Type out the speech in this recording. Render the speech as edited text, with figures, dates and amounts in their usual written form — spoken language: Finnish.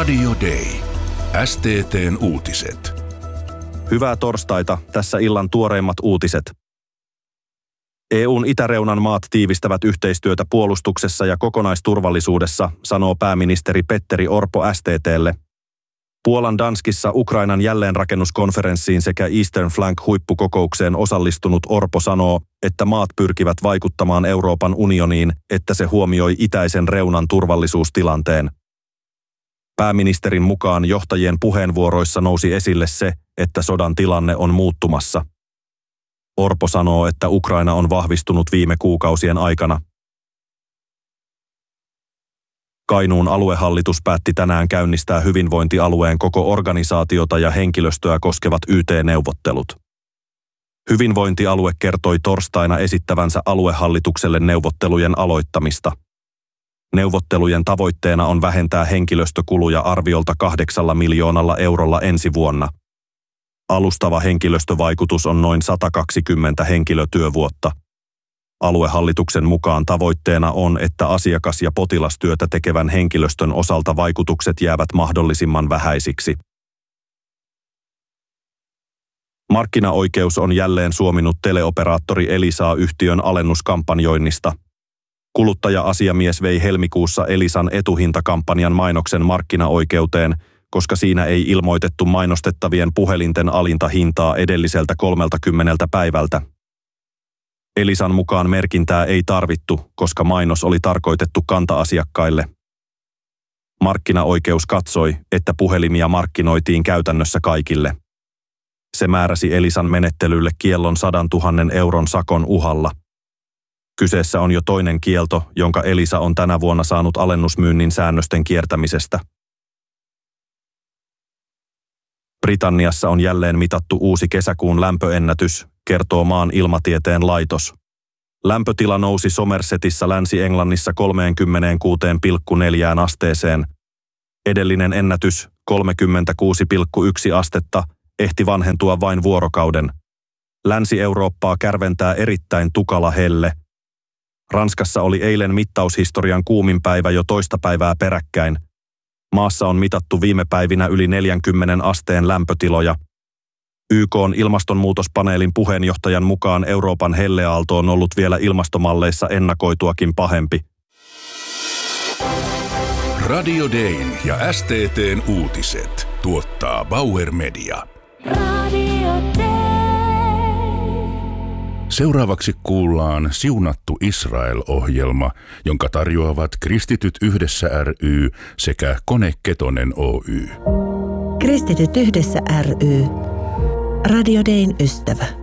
Radio Day. STT:n uutiset. Hyvää torstaita, tässä illan tuoreimmat uutiset. EU:n itäreunan maat tiivistävät yhteistyötä puolustuksessa ja kokonaisturvallisuudessa, sanoo pääministeri Petteri Orpo STT:lle. Puolan Danskissa Ukrainan jälleenrakennuskonferenssiin sekä Eastern Flank-huippukokoukseen osallistunut Orpo sanoo, että maat pyrkivät vaikuttamaan Euroopan unioniin, että se huomioi itäisen reunan turvallisuustilanteen. Pääministerin mukaan johtajien puheenvuoroissa nousi esille se, että sodan tilanne on muuttumassa. Orpo sanoo, että Ukraina on vahvistunut viime kuukausien aikana. Kainuun aluehallitus päätti tänään käynnistää hyvinvointialueen koko organisaatiota ja henkilöstöä koskevat YT-neuvottelut. Hyvinvointialue kertoi torstaina esittävänsä aluehallitukselle neuvottelujen aloittamista. Neuvottelujen tavoitteena on vähentää henkilöstökuluja arviolta 8 miljoonalla eurolla ensi vuonna. Alustava henkilöstövaikutus on noin 120 henkilötyövuotta. Aluehallituksen mukaan tavoitteena on, että asiakas- ja potilastyötä tekevän henkilöstön osalta vaikutukset jäävät mahdollisimman vähäisiksi. Markkinaoikeus on jälleen suominut teleoperaattori Elisaa yhtiön alennuskampanjoinnista. Kuluttaja-asiamies vei helmikuussa Elisan etuhintakampanjan mainoksen markkinaoikeuteen, koska siinä ei ilmoitettu mainostettavien puhelinten alinta hintaa edelliseltä 30 päivältä. Elisan mukaan merkintää ei tarvittu, koska mainos oli tarkoitettu kanta-asiakkaille. Markkinaoikeus katsoi, että puhelimia markkinoitiin käytännössä kaikille. Se määräsi Elisan menettelylle kiellon 100 000 euron sakon uhalla. Kyseessä on jo toinen kielto, jonka Elisa on tänä vuonna saanut alennusmyynnin säännösten kiertämisestä. Britanniassa on jälleen mitattu uusi kesäkuun lämpöennätys, kertoo maan ilmatieteen laitos. Lämpötila nousi Somersetissa Länsi-Englannissa 36,4 asteeseen. Edellinen ennätys, 36,1 astetta, ehti vanhentua vain vuorokauden. Länsi-Eurooppaa kärventää erittäin tukala helle. Ranskassa oli eilen mittaushistorian kuumin päivä jo toista päivää peräkkäin. Maassa on mitattu viime päivinä yli 40 asteen lämpötiloja. YK:n ilmastonmuutospaneelin puheenjohtajan mukaan Euroopan helleaalto on ollut vielä ilmastomalleissa ennakoituakin pahempi. Radio Dayn ja STT:n uutiset tuottaa Bauer Media. Radio Day. Seuraavaksi kuullaan Siunattu Israel-ohjelma, jonka tarjoavat Kristityt yhdessä ry sekä Kone Ketonen Oy. Kristityt yhdessä ry. Radio Dayn ystävä.